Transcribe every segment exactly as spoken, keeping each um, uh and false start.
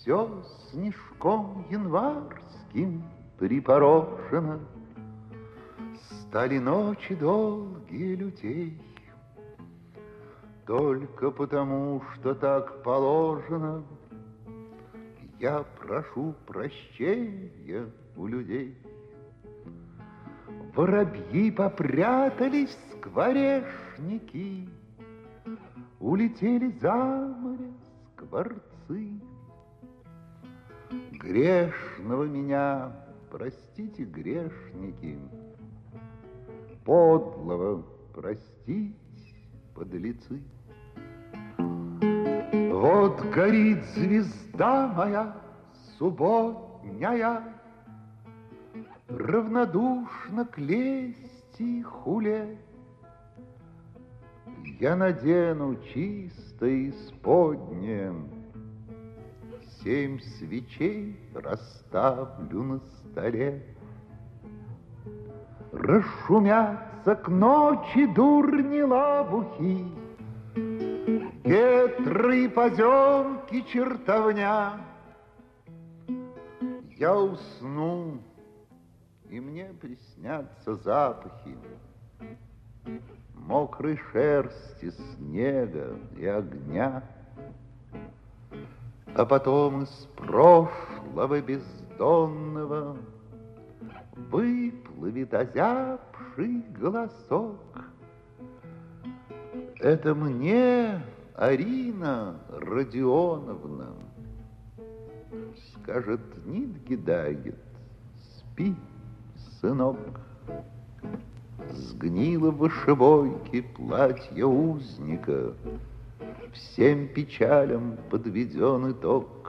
Все снежком январским припорошено, стали ночи долгие лютей. Только потому, что так положено, я прошу прощения у людей. Воробьи попрятались, скворечники, улетели за море скворцы. Грешного меня, простите, грешники, подлого простить, подлецы. Вот горит звезда моя субботняя, равнодушно к лести хуле. Я надену чисто исподнее, семь свечей расставлю на столе. Расшумятся к ночи дурни лабухи, ветры и поземки чертовня. Я усну, и мне приснятся запахи мокрой шерсти, снега и огня. А потом из прошлого бездонного выплывет озябший голосок. Это мне, Арина Родионовна, скажет Нидгидагет: спи, сынок. Сгнило в вышибойке платье узника, всем печалям подведен итог.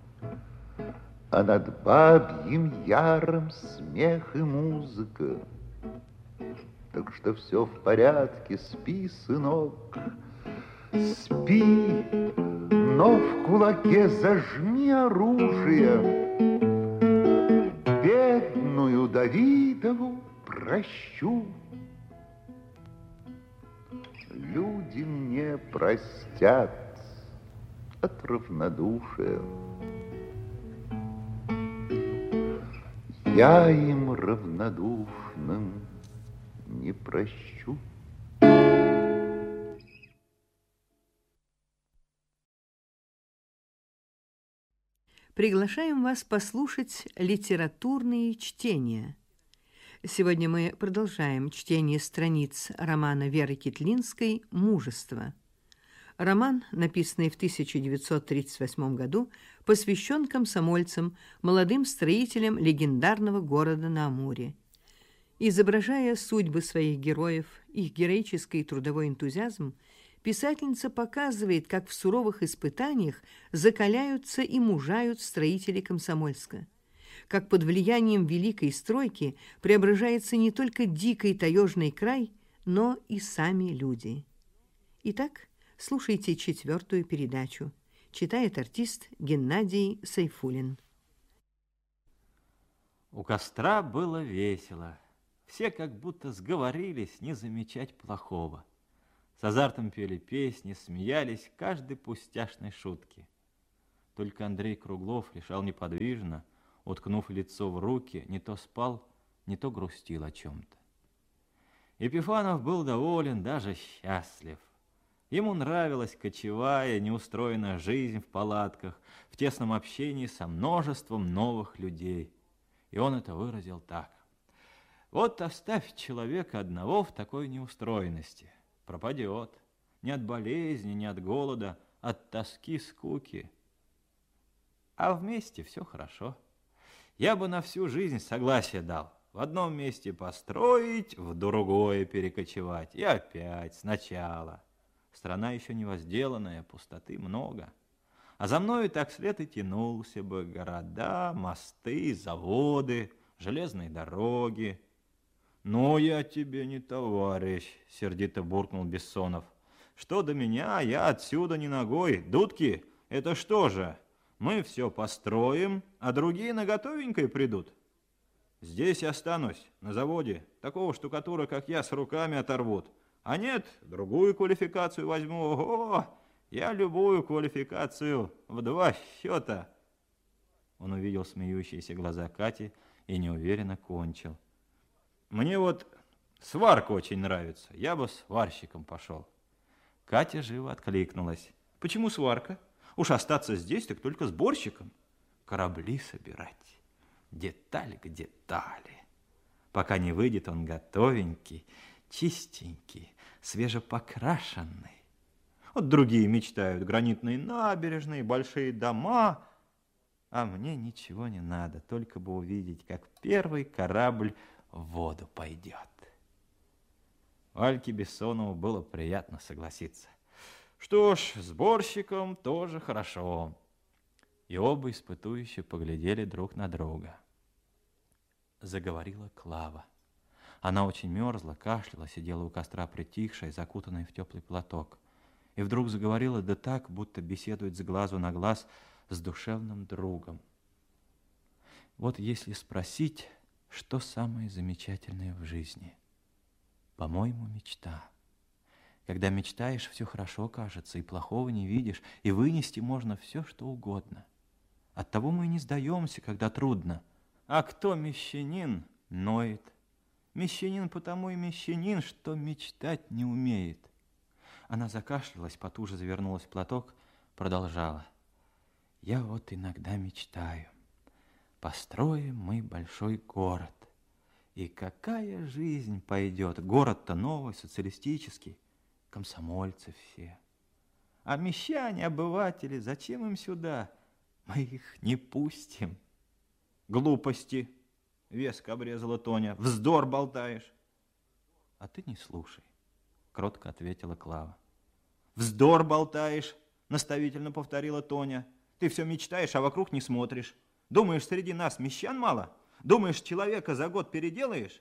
А над бабьим яром смех и музыка. Так что все в порядке, спи, сынок, спи, но в кулаке зажми оружие. Бедную Давидову прощу. Люди мне простят от равнодушия. Я им равнодушным не прощу. Приглашаем вас послушать литературные чтения. Сегодня мы продолжаем чтение страниц романа Веры Китлинской «Мужество». Роман, написанный в тысяча девятьсот тридцать восьмом году, посвящен комсомольцам, молодым строителям легендарного города на Амуре. Изображая судьбы своих героев, их героический трудовой энтузиазм, писательница показывает, как в суровых испытаниях закаляются и мужают строители Комсомольска, как под влиянием великой стройки преображается не только дикий таежный край, но и сами люди. Итак, слушайте четвертую передачу. Читает артист Геннадий Сайфуллин. У костра было весело. Все как будто сговорились не замечать плохого. С азартом пели песни, смеялись каждой пустяшной шутки. Только Андрей Круглов лежал неподвижно, уткнув лицо в руки, не то спал, не то грустил о чем-то. Епифанов был доволен, даже счастлив. Ему нравилась кочевая, неустроенная жизнь в палатках, в тесном общении со множеством новых людей. И он это выразил так. Вот оставь человека одного в такой неустроенности. Пропадет. Не от болезни, не от голода, от тоски, скуки. А вместе все хорошо. Я бы на всю жизнь согласие дал. В одном месте построить, в другое перекочевать. И опять сначала. Страна еще не возделанная, пустоты много. А за мною так след и тянулся бы. Города, мосты, заводы, железные дороги. «Ну, я тебе не товарищ», — сердито буркнул Бессонов. «Что до меня, я отсюда не ногой. Дудки, это что же? Мы все построим, а другие на готовенькое придут. Здесь останусь, на заводе. Такого штукатура, как я, с руками оторвут. А нет, другую квалификацию возьму. Ого, я любую квалификацию в два счета Он увидел смеющиеся глаза Кати и неуверенно кончил. Мне вот сварка очень нравится, я бы сварщиком пошел. Катя живо откликнулась. Почему сварка? Уж остаться здесь, так только сборщиком. Корабли собирать, деталь к детали. Пока не выйдет он готовенький, чистенький, свежепокрашенный. Вот другие мечтают: гранитные набережные, большие дома. А мне ничего не надо, только бы увидеть, как первый корабль в воду пойдет. Альке Бессонову было приятно согласиться. Что ж, сборщиком тоже хорошо. И оба испытующе поглядели друг на друга. Заговорила Клава. Она очень мерзла, кашляла, сидела у костра притихшая, закутанная в теплый платок. И вдруг заговорила да так, будто беседует с глазу на глаз с душевным другом. Вот если спросить, что самое замечательное в жизни? По-моему, мечта. Когда мечтаешь, все хорошо кажется, и плохого не видишь, и вынести можно все, что угодно. Оттого мы и не сдаемся, когда трудно. А кто мещанин, ноет. Мещанин потому и мещанин, что мечтать не умеет. Она закашлялась, потуже завернулась в платок, продолжала. Я вот иногда мечтаю. Построим мы большой город. И какая жизнь пойдет? Город-то новый, социалистический, комсомольцы все. А мещане, обыватели, зачем им сюда? Мы их не пустим. Глупости, веско обрезала Тоня. Вздор болтаешь. А ты не слушай, кротко ответила Клава. Вздор болтаешь, наставительно повторила Тоня. Ты все мечтаешь, а вокруг не смотришь. Думаешь, среди нас мещан мало? Думаешь, человека за год переделаешь?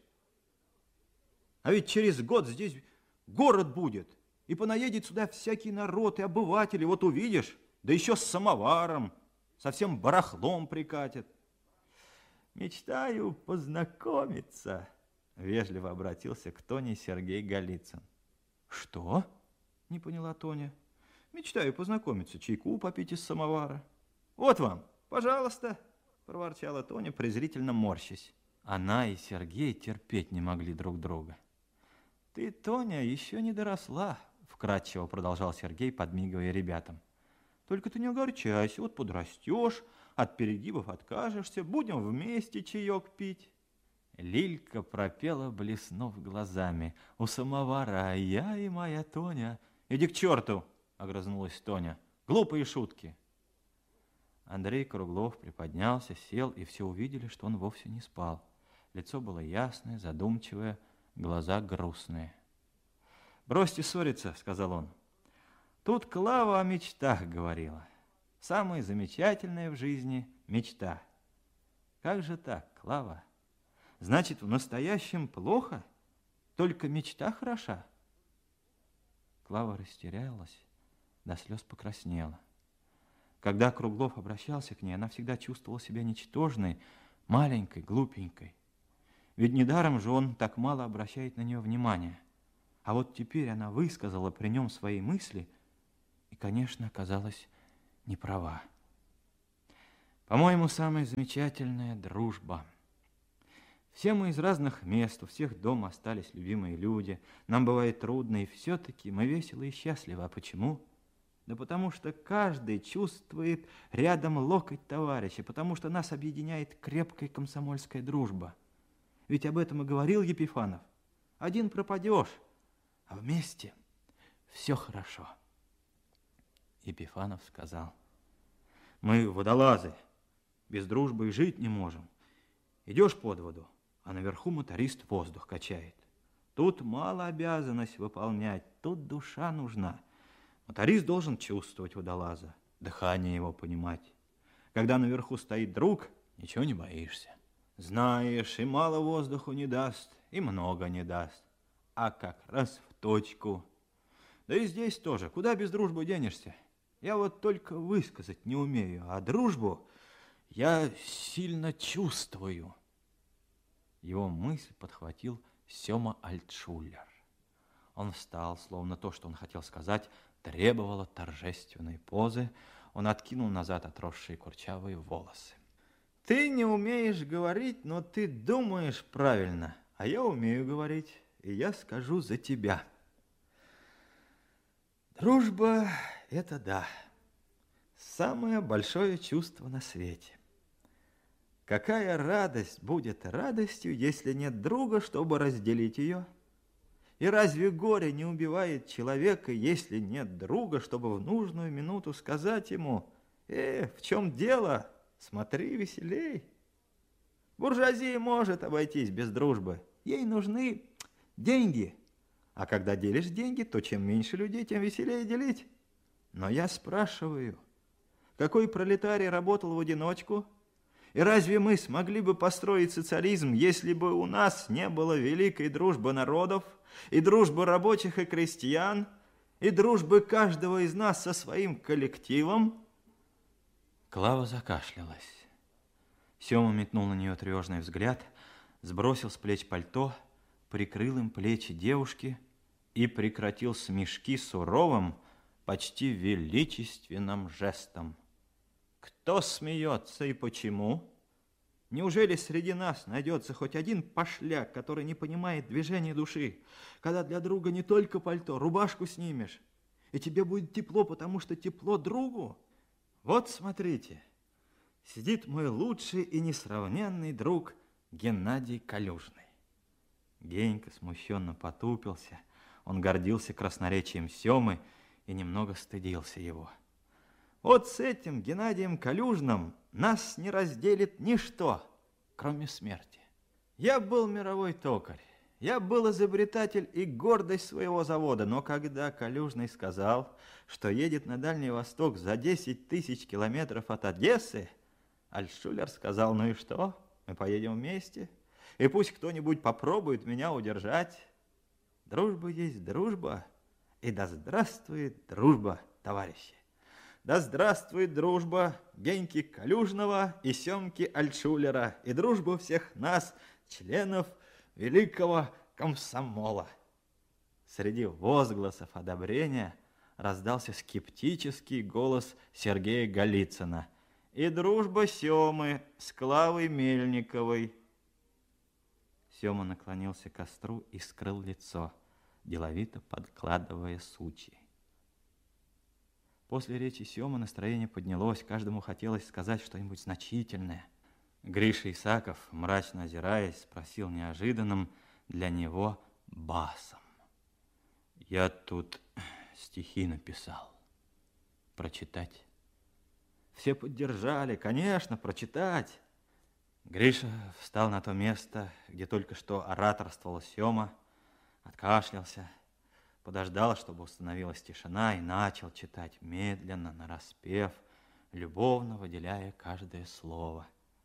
А ведь через год здесь город будет, и понаедет сюда всякий народ и обыватели, вот увидишь, да еще с самоваром, со всем барахлом прикатит. Мечтаю познакомиться, вежливо обратился к Тоне Сергей Голицын. Что? Не поняла Тоня. Мечтаю познакомиться, чайку попить из самовара. Вот вам, пожалуйста, проворчала Тоня, презрительно морщась. Она и Сергей терпеть не могли друг друга. Ты, Тоня, еще не доросла, вкратчиво продолжал Сергей, подмигивая ребятам. Только ты не огорчайся, вот подрастешь, от перегибов откажешься, будем вместе чаек пить. Лилька пропела, блеснув глазами. У самовара я и моя Тоня. Иди к черту, огрызнулась Тоня. Глупые шутки. Андрей Круглов приподнялся, сел, и все увидели, что он вовсе не спал. Лицо было ясное, задумчивое, глаза грустные. «Бросьте ссориться», — сказал он. «Тут Клава о мечтах говорила. Самое замечательное в жизни — мечта. Как же так, Клава? Значит, в настоящем плохо? Только мечта хороша?» Клава растерялась, до слез покраснела. Когда Круглов обращался к ней, она всегда чувствовала себя ничтожной, маленькой, глупенькой. Ведь недаром же он так мало обращает на нее внимания. А вот теперь она высказала при нем свои мысли и, конечно, оказалась не права. По-моему, самая замечательная дружба. Все мы из разных мест, у всех дома остались любимые люди. Нам бывает трудно, и все-таки мы веселы и счастливы. А почему? Да потому что каждый чувствует рядом локоть товарища, потому что нас объединяет крепкая комсомольская дружба. Ведь об этом и говорил Епифанов. Один пропадешь, а вместе все хорошо. Епифанов сказал: мы водолазы, без дружбы и жить не можем. Идешь под воду, а наверху моторист воздух качает. Тут мало обязанность выполнять, тут душа нужна. Моторист должен чувствовать водолаза, дыхание его понимать. Когда наверху стоит друг, ничего не боишься. Знаешь, и мало воздуху не даст, и много не даст, а как раз в точку. Да и здесь тоже, куда без дружбы денешься? Я вот только высказать не умею, а дружбу я сильно чувствую. Его мысль подхватил Сёма Альтшулер. Он встал, словно то, что он хотел сказать, требовало торжественной позы. Он откинул назад отросшие курчавые волосы. Ты не умеешь говорить, но ты думаешь правильно, а я умею говорить, и я скажу за тебя. Дружба – это да, самое большое чувство на свете. Какая радость будет радостью, если нет друга, чтобы разделить ее? И разве горе не убивает человека, если нет друга, чтобы в нужную минуту сказать ему: «Э, в чем дело? Смотри веселей». Буржуазия может обойтись без дружбы. Ей нужны деньги. А когда делишь деньги, то чем меньше людей, тем веселее делить. Но я спрашиваю, какой пролетарий работал в одиночку? И разве мы смогли бы построить социализм, если бы у нас не было великой дружбы народов, и дружбы рабочих и крестьян, и дружбы каждого из нас со своим коллективом? Клава закашлялась. Сема метнул на нее тревожный взгляд, сбросил с плеч пальто, прикрыл им плечи девушки и прекратил смешки суровым, почти величественным жестом. Кто смеется и почему? Неужели среди нас найдется хоть один пошляк, который не понимает движения души, когда для друга не только пальто, рубашку снимешь, и тебе будет тепло, потому что тепло другу? Вот смотрите, сидит мой лучший и несравненный друг Геннадий Калюжный. Генька смущенно потупился, он гордился красноречием Семы и немного стыдился его. Вот с этим Геннадием Калюжным нас не разделит ничто, кроме смерти. Я был мировой токарь, я был изобретатель и гордость своего завода, но когда Калюжный сказал, что едет на Дальний Восток за десять тысяч километров от Одессы, Альтшулер сказал: ну и что, мы поедем вместе, и пусть кто-нибудь попробует меня удержать. Дружба есть дружба, и да здравствует дружба, товарищи! Да здравствует дружба Геньки Калюжного и Семки Альтшулера, и дружба всех нас, членов великого комсомола. Среди возгласов одобрения раздался скептический голос Сергея Голицына: и дружба Семы с Клавой Мельниковой. Сема наклонился к костру и скрыл лицо, деловито подкладывая сучьи. После речи Семы настроение поднялось, каждому хотелось сказать что-нибудь значительное. Гриша Исаков, мрачно озираясь, спросил неожиданным для него басом: я тут стихи написал. Прочитать? Все поддержали, конечно, прочитать. Гриша встал на то место, где только что ораторствовал Сема, откашлялся, подождал, чтобы установилась тишина, и начал читать медленно, нараспев, любовно выделяя каждое слово.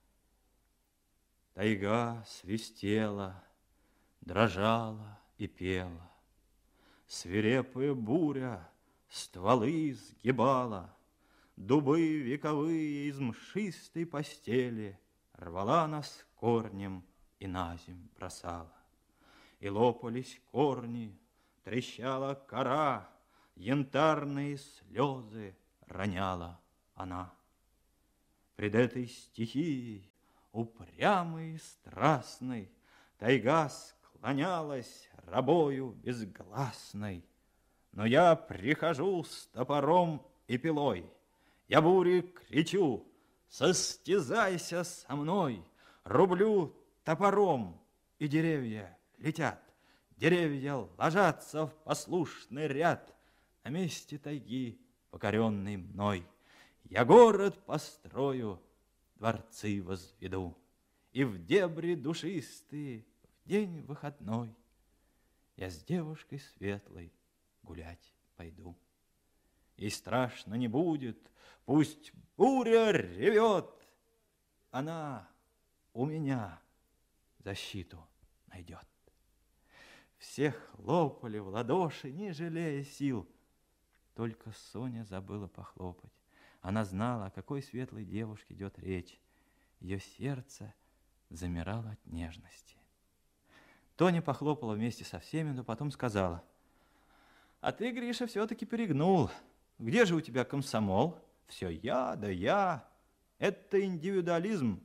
Тайга свистела, дрожала и пела, свирепая буря стволы сгибала, дубы вековые из мшистой постели рвала нас корнем и наземь бросала. И лопались корни, трещала кора, янтарные слезы роняла она. Пред этой стихией, упрямой и страстной, тайга склонялась рабою безгласной. Но я прихожу с топором и пилой, я буре кричу: состязайся со мной! Рублю топором, и деревья летят, деревья ложатся в послушный ряд. На месте тайги, покоренной мной, я город построю, дворцы возведу, и в дебри душистые в день выходной я с девушкой светлой гулять пойду. И страшно не будет, пусть буря ревет, она у меня защиту найдет. Все хлопали в ладоши, не жалея сил. Только Соня забыла похлопать. Она знала, о какой светлой девушке идет речь. Ее сердце замирало от нежности. Тоня похлопала вместе со всеми, но потом сказала: а ты, Гриша, все-таки перегнул. Где же у тебя комсомол? Все я, да я. Это индивидуализм.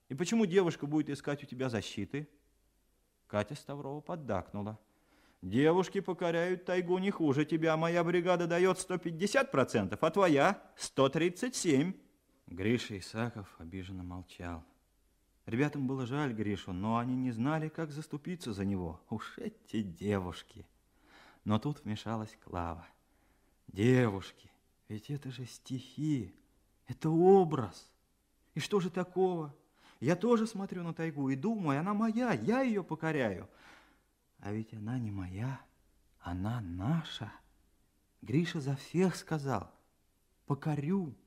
И почему девушка будет искать у тебя защиты? Катя Ставрова поддакнула. Девушки покоряют тайгу не хуже тебя. Моя бригада дает сто пятьдесят процентов, а твоя сто тридцать семь. Гриша Исаков обиженно молчал. Ребятам было жаль Гришу, но они не знали, как заступиться за него. Уж эти девушки. Но тут вмешалась Клава. Девушки, ведь это же стихи, это образ. И что же такого? Я тоже смотрю на тайгу и думаю, она моя, я ее покоряю. А ведь она не моя, она наша. Гриша за всех сказал: покорю.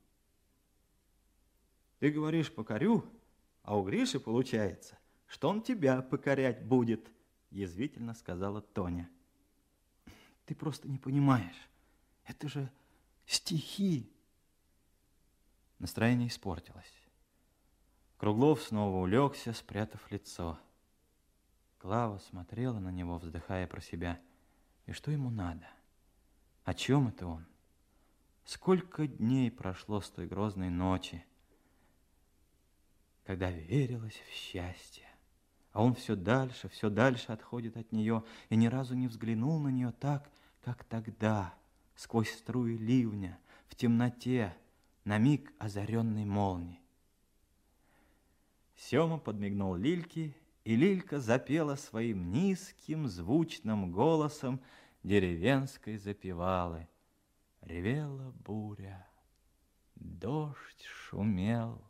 Ты говоришь покорю, а у Гриши получается, что он тебя покорять будет, язвительно сказала Тоня. Ты просто не понимаешь, это же стихи. Настроение испортилось. Круглов снова улегся, спрятав лицо. Клава смотрела на него, вздыхая про себя. И что ему надо? О чем это он? Сколько дней прошло с той грозной ночи, когда верилось в счастье, а он все дальше, все дальше отходит от нее и ни разу не взглянул на нее так, как тогда, сквозь струи ливня, в темноте, на миг озаренной молнией. Сема подмигнул Лильке, и Лилька запела своим низким звучным голосом деревенской запевалы. Ревела буря, дождь шумел.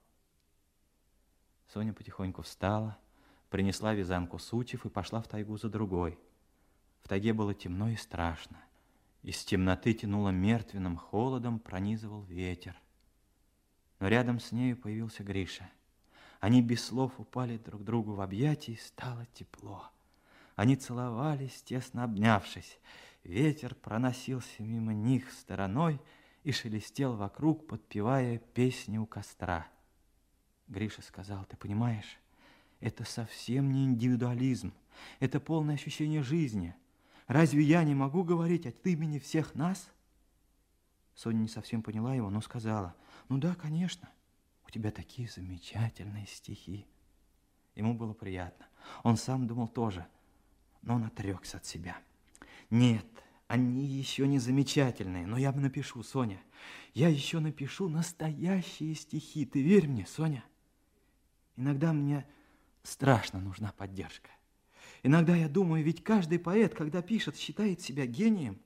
Соня потихоньку встала, принесла вязанку сучьев и пошла в тайгу за другой. В тайге было темно и страшно. Из темноты тянуло мертвенным холодом, пронизывал ветер. Но рядом с нею появился Гриша. Они без слов упали друг другу в объятия, и стало тепло. Они целовались, тесно обнявшись. Ветер проносился мимо них стороной и шелестел вокруг, подпевая песни у костра. Гриша сказал: ты понимаешь, это совсем не индивидуализм, это полное ощущение жизни. Разве я не могу говорить от имени всех нас? Соня не совсем поняла его, но сказала: ну да, конечно. У тебя такие замечательные стихи. Ему было приятно. Он сам думал тоже, но он отрекся от себя. Нет, они еще не замечательные, но я напишу, Соня. Я еще напишу настоящие стихи. Ты верь мне, Соня. Иногда мне страшно нужна поддержка. Иногда я думаю, ведь каждый поэт, когда пишет, считает себя гением.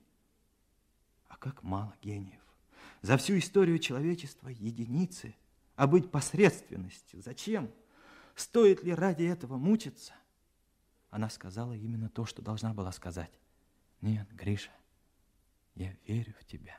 А как мало гениев. За всю историю человечества единицы. А быть посредственностью зачем? Стоит ли ради этого мучиться? Она сказала именно то, что должна была сказать. Нет, Гриша, я верю в тебя.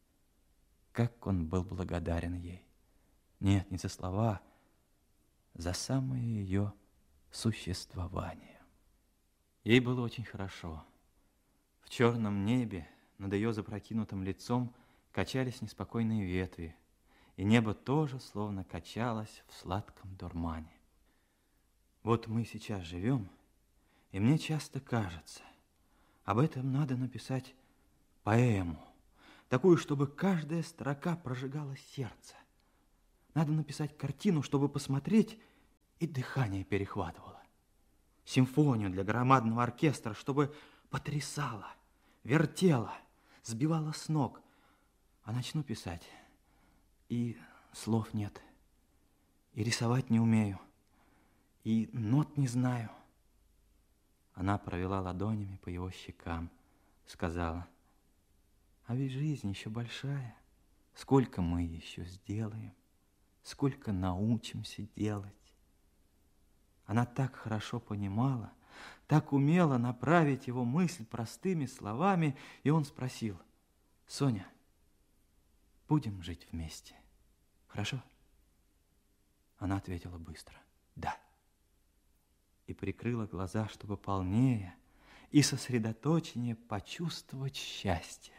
Как он был благодарен ей. Нет, не за слова, за самое ее существование. Ей было очень хорошо. В черном небе над ее запрокинутым лицом качались неспокойные ветви, и небо тоже словно качалось в сладком дурмане. Вот мы сейчас живем, и мне часто кажется, об этом надо написать поэму, такую, чтобы каждая строка прожигала сердце. Надо написать картину, чтобы посмотреть, и дыхание перехватывало. Симфонию для громадного оркестра, чтобы потрясала, вертела, сбивала с ног. А начну писать, и слов нет, и рисовать не умею, и нот не знаю. Она провела ладонями по его щекам, сказала: а ведь жизнь еще большая, сколько мы еще сделаем, сколько научимся делать. Она так хорошо понимала, так умела направить его мысль простыми словами, и он спросил: Соня, будем жить вместе, хорошо? Она ответила быстро: да. И прикрыла глаза, чтобы полнее и сосредоточеннее почувствовать счастье.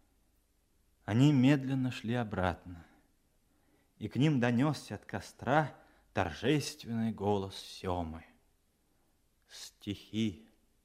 Они медленно шли обратно, и к ним донесся от костра торжественный голос Семы. Стихи.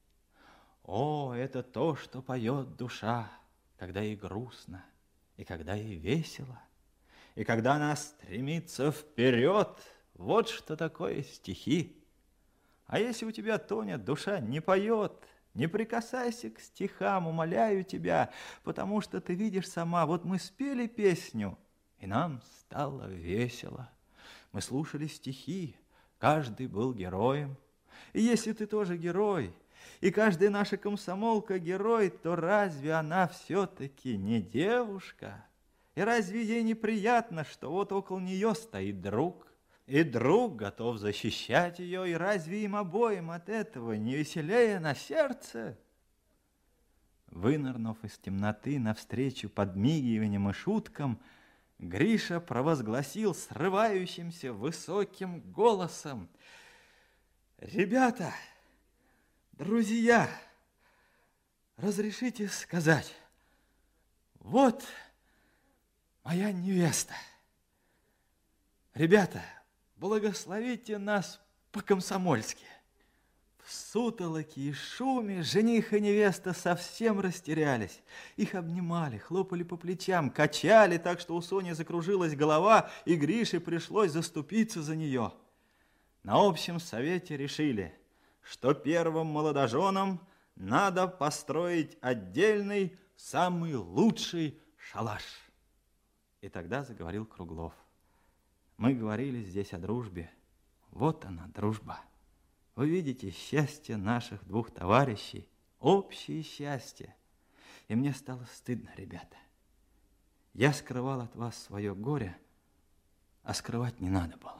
О, это то, что поет душа, когда ей грустно, и когда ей весело, и когда она стремится вперед Вот что такое стихи. А если у тебя, Тоня, душа не поет, не прикасайся к стихам, умоляю тебя, потому что ты видишь сама, вот мы спели песню, и нам стало весело. Мы слушали стихи, каждый был героем. И если ты тоже герой, и каждая наша комсомолка герой, то разве она все-таки не девушка? И разве ей неприятно, что вот около нее стоит друг, и друг готов защищать ее, и разве им обоим от этого не веселее на сердце? Вынырнув из темноты навстречу подмигиваниям и шуткам, Гриша провозгласил срывающимся высоким голосом: «Ребята, друзья, разрешите сказать, вот моя невеста. Ребята, благословите нас по-комсомольски». В сутолоке и шуме жених и невеста совсем растерялись. Их обнимали, хлопали по плечам, качали так, что у Сони закружилась голова, и Грише пришлось заступиться за нее. На общем совете решили, что первым молодоженам надо построить отдельный, самый лучший шалаш. И тогда заговорил Круглов. Мы говорили здесь о дружбе. Вот она, дружба. Вы видите счастье наших двух товарищей, общее счастье. И мне стало стыдно, ребята. Я скрывал от вас свое горе, а скрывать не надо было.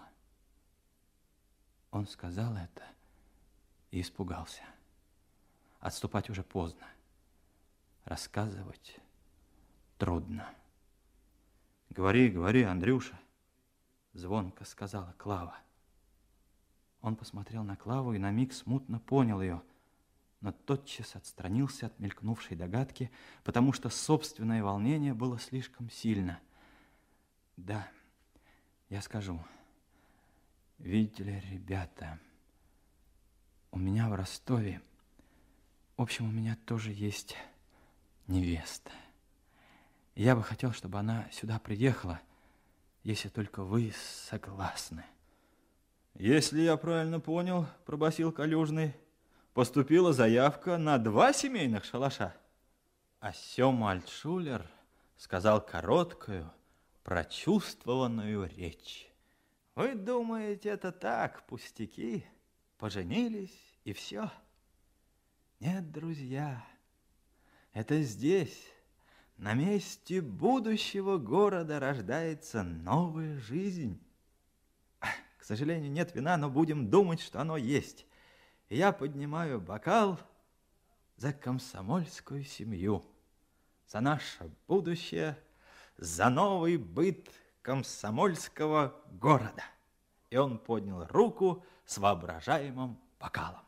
Он сказал это и испугался. Отступать уже поздно. Рассказывать трудно. «Говори, говори, Андрюша», — звонко сказала Клава. Он посмотрел на Клаву и на миг смутно понял ее, но тотчас отстранился от мелькнувшей догадки, потому что собственное волнение было слишком сильно. «Да, я скажу. Видите ли, ребята, у меня в Ростове, в общем, у меня тоже есть невеста. Я бы хотел, чтобы она сюда приехала, если только вы согласны». «Если я правильно понял, — пробасил Калюжный, — поступила заявка на два семейных шалаша». А Сёма Альтшулер сказал короткую, прочувствованную речь. «Вы думаете, это так, пустяки? Поженились и все? Нет, друзья, это здесь, на месте будущего города, рождается новая жизнь. К сожалению, нет вина, но будем думать, что оно есть. И я поднимаю бокал за комсомольскую семью, за наше будущее, за новый быт комсомольского города». И он поднял руку с воображаемым бокалом.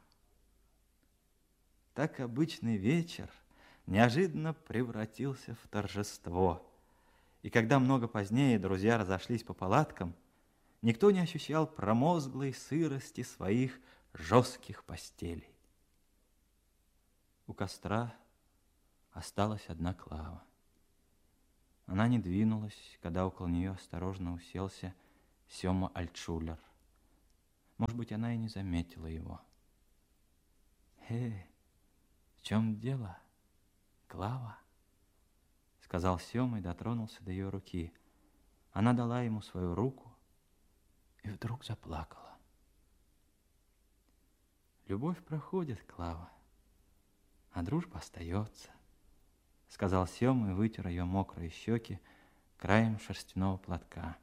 Так обычный вечер неожиданно превратился в торжество. И когда много позднее друзья разошлись по палаткам, никто не ощущал промозглой сырости своих жестких постелей. У костра осталась одна Клава. Она не двинулась, когда около нее осторожно уселся Сёма Альтшулер. Может быть, она и не заметила его. «Э, в чем дело, Клава?» — сказал Сёма и дотронулся до ее руки. Она дала ему свою руку и вдруг заплакала. «Любовь проходит, Клава, а дружба остается», — сказал Сёма и вытер ее мокрые щеки краем шерстяного платка.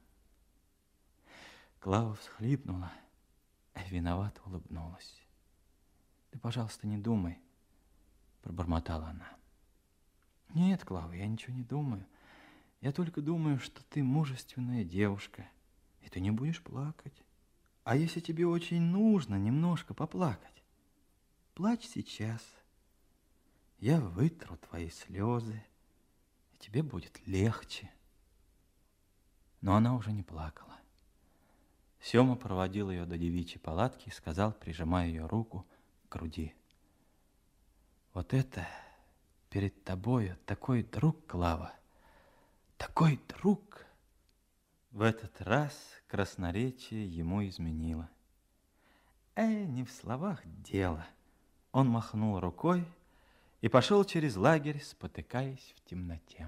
Клава всхлипнула и виновато улыбнулась. «Ты, пожалуйста, не думай», — пробормотала она. «Нет, Клава, я ничего не думаю. Я только думаю, что ты мужественная девушка, и ты не будешь плакать. А если тебе очень нужно немножко поплакать, плачь сейчас. Я вытру твои слезы, и тебе будет легче». Но она уже не плакала. Сёма проводил ее до девичьей палатки и сказал, прижимая ее руку к груди: «Вот это перед тобою такой друг, Клава, такой друг!» В этот раз красноречие ему изменило. Э, не в словах дело. Он махнул рукой и пошел через лагерь, спотыкаясь в темноте.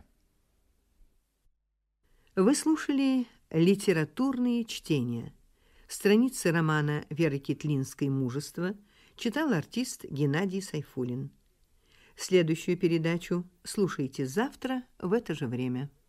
Вы слушали «Литературные чтения». Страницы романа Веры Китлинской «Мужество» читал артист Геннадий Сайфуллин. Следующую передачу слушайте завтра в это же время.